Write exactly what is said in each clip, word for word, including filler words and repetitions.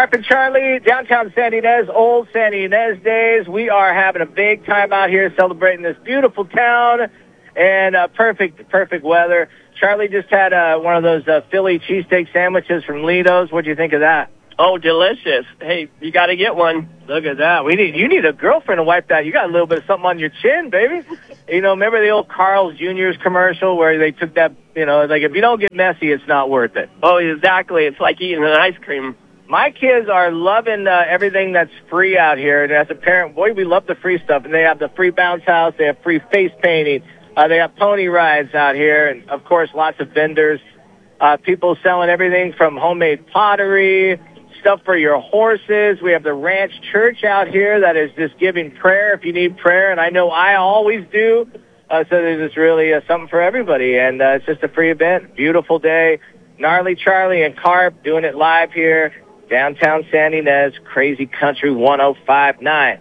Carp and Charlie, downtown San Ynez, old San Ynez days. We are having a big time out here celebrating this beautiful town and uh, perfect, perfect weather. Charlie just had uh, one of those uh, Philly cheesesteak sandwiches from Lido's. What'd you think of that? Oh, delicious. Hey, you got to get one. Look at that. We need You need a girlfriend to wipe that. You got a little bit of something on your chin, baby. You know, remember the old Carl's Junior's commercial where they took that, you know, like if you don't get messy, it's not worth it. Oh, exactly. It's like eating an ice cream. My kids are loving uh, everything that's free out here. And as a parent, boy, we love the free stuff. And they have the free bounce house. They have free face painting. Uh, they have pony rides out here. And, of course, lots of vendors. Uh, people selling everything from homemade pottery, stuff for your horses. We have the Ranch Church out here that is just giving prayer if you need prayer. And I know I always do. Uh, so there's just really uh, something for everybody. And uh, it's just a free event. Beautiful day. Gnarly Charlie and Carp doing it live here. Downtown San Ynez, Crazy Country one oh five point nine.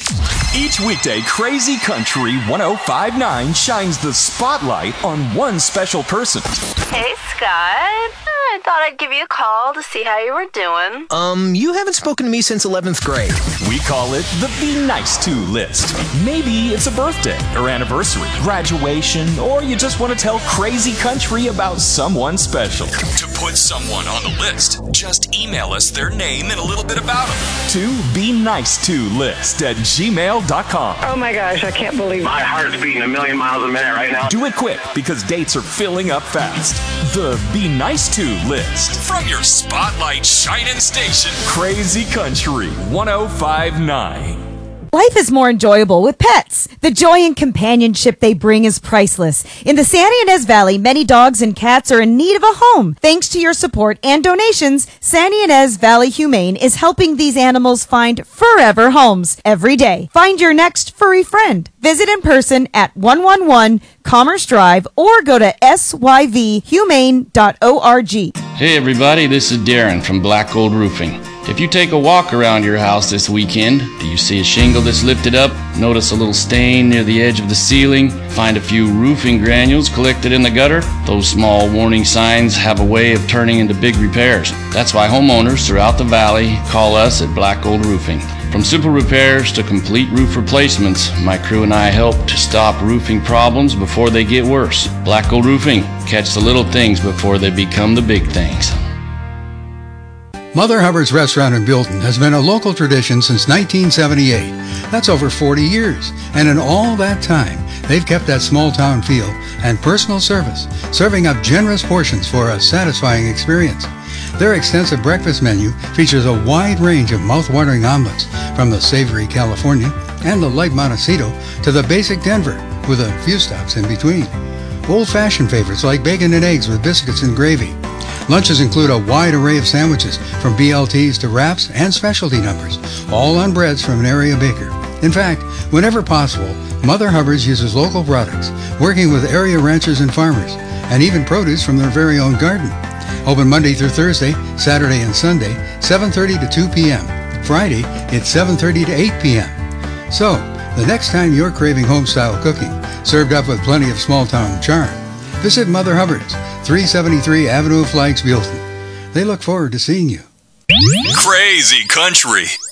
Each weekday, Crazy Country one oh five point nine shines the spotlight on one special person. Hey, Scott. I thought I'd give you a call to see how you were doing. Um, you haven't spoken to me since eleventh grade. We call it the Be Nice To list. Maybe it's a birthday or anniversary, graduation, or you just want to tell Crazy Country about someone special. To put someone on the list, just email us their name and a little bit about them to Be Nice To list at gmail dot com. Oh my gosh, I can't believe it. My heart's beating a million miles a minute right now. Do it quick because dates are filling up fast. The Be Nice To list from your Spotlight Shining Station, Crazy Country one oh five point nine. Life is more enjoyable with pets. The joy and companionship they bring is priceless. In the San Ynez Valley, many dogs and cats are in need of a home. Thanks to your support and donations, San Ynez Valley Humane is helping these animals find forever homes every day. Find your next furry friend. Visit in person at one one one Commerce Drive or go to S Y V humane dot org. Hey everybody, this is Darren from Black Gold Roofing. If you take a walk around your house this weekend, do you see a shingle that's lifted up? Notice a little stain near the edge of the ceiling? Find a few roofing granules collected in the gutter? Those small warning signs have a way of turning into big repairs. That's why homeowners throughout the valley call us at Black Gold Roofing. From simple repairs to complete roof replacements, my crew and I help to stop roofing problems before they get worse. Black Gold Roofing, catch the little things before they become the big things. Mother Hubbard's Restaurant in Buellton has been a local tradition since nineteen seventy-eight. That's over forty years. And in all that time, they've kept that small town feel and personal service, serving up generous portions for a satisfying experience. Their extensive breakfast menu features a wide range of mouth-watering omelets, from the savory California and the light Montecito to the basic Denver, with a few stops in between. Old-fashioned favorites like bacon and eggs with biscuits and gravy. Lunches include a wide array of sandwiches, from B L Ts to wraps and specialty numbers, all on breads from an area baker. In fact, whenever possible, Mother Hubbard's uses local products, working with area ranchers and farmers, and even produce from their very own garden. Open Monday through Thursday, Saturday and Sunday, seven thirty to two p.m. Friday, it's seven thirty to eight p.m. So, the next time you're craving home-style cooking, served up with plenty of small-town charm, visit Mother Hubbard's, three seventy-three Avenue of Flags, Buellton. They look forward to seeing you. Crazy Country.